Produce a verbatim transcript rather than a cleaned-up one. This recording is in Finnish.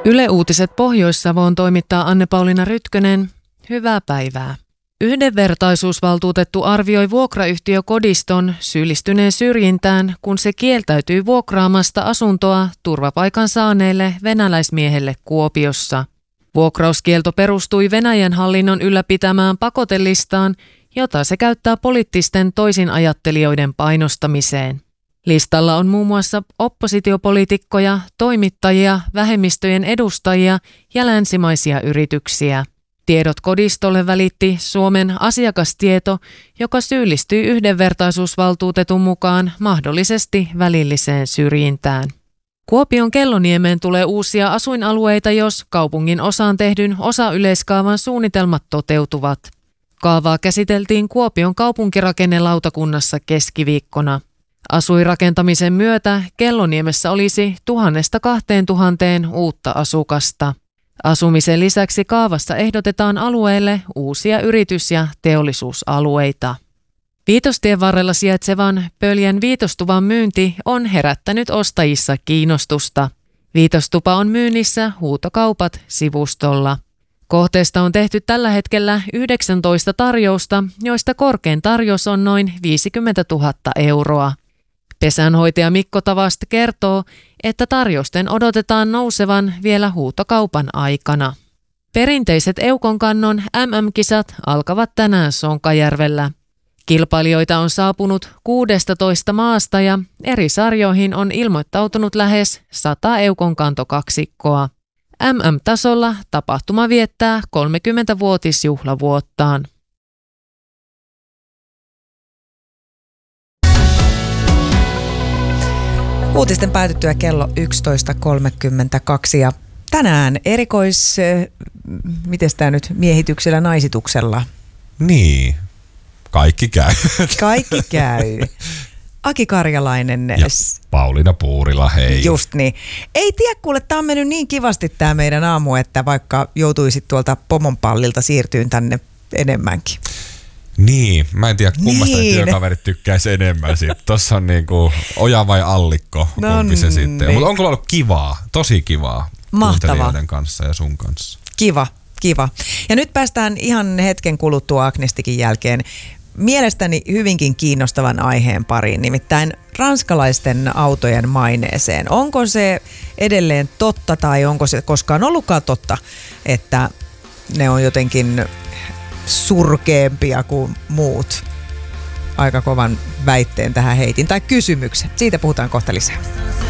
Yle Uutiset Pohjois-Savoon toimittaa Anne-Pauliina Rytkönen. Hyvää päivää. Yhdenvertaisuusvaltuutettu arvioi vuokrayhtiö Kodiston syyllistyneen syrjintään, kun se kieltäytyi vuokraamasta asuntoa turvapaikan saaneelle venäläismiehelle Kuopiossa. Vuokrauskielto perustui Venäjän hallinnon ylläpitämään pakotelistaan, jota se käyttää poliittisten toisinajattelijoiden painostamiseen. Listalla on muun muassa oppositiopoliitikkoja, toimittajia, vähemmistöjen edustajia ja länsimaisia yrityksiä. Tiedot Kodistolle välitti Suomen asiakastieto, joka syyllistyy yhdenvertaisuusvaltuutetun mukaan mahdollisesti välilliseen syrjintään. Kuopion Kelloniemeen tulee uusia asuinalueita, jos kaupungin osaan tehdyn osayleiskaavan suunnitelmat toteutuvat. Kaavaa käsiteltiin Kuopion kaupunkirakennelautakunnassa keskiviikkona. Asuinrakentamisen myötä Kelloniemessä olisi tuhannesta kahteen tuhanteen uutta asukasta. Asumisen lisäksi kaavassa ehdotetaan alueelle uusia yritys- ja teollisuusalueita. Viitostien varrella sijaitsevan Pöljän viitostuvan myynti on herättänyt ostajissa kiinnostusta. Viitostupa on myynnissä Huutokaupat sivustolla. Kohteesta on tehty tällä hetkellä yhdeksäntoista tarjousta, joista korkein tarjous on noin viisikymmentätuhatta euroa. Pesänhoitaja Mikko Tavast kertoo, että tarjousten odotetaan nousevan vielä huutokaupan aikana. Perinteiset Eukonkannon M M-kisat alkavat tänään Sonkajärvellä. Kilpailijoita on saapunut kuudestatoista maasta ja eri sarjoihin on ilmoittautunut lähes sata Eukonkantokaksikkoa. M M-tasolla tapahtuma viettää kolmekymmentävuotisjuhlavuottaan. Uutisten päätyttyä kello yksitoista kolmekymmentäkaksi ja tänään erikois, miten tämä nyt, miehityksellä, naisituksella. Niin, kaikki käy. Kaikki käy. Aki Karjalainen. Ja Pauliina Puurila, hei. Just niin. Ei tiedä kuule, tämä on mennyt niin kivasti tämä meidän aamu, että vaikka joutuisit tuolta pomon pallilta siirtyyn tänne enemmänkin. Niin, mä en tiedä kummasta niin. työkaverit tykkäisi enemmän siitä. Tossa on niinku oja vai allikko, no kumpi se sitten. niin. Mutta onko ollut kivaa, tosi kivaa kuuntelijoiden kanssa ja sun kanssa? Kiva, kiva. Ja nyt päästään ihan hetken kuluttua Agnestikin jälkeen mielestäni hyvinkin kiinnostavan aiheen pariin, nimittäin ranskalaisten autojen maineeseen. Onko se edelleen totta tai onko se koskaan ollutkaan totta, että ne on jotenkin surkeampia kuin muut? Aika kovan väitteen tähän heitin, tai kysymyksen. Siitä puhutaan kohta lisää.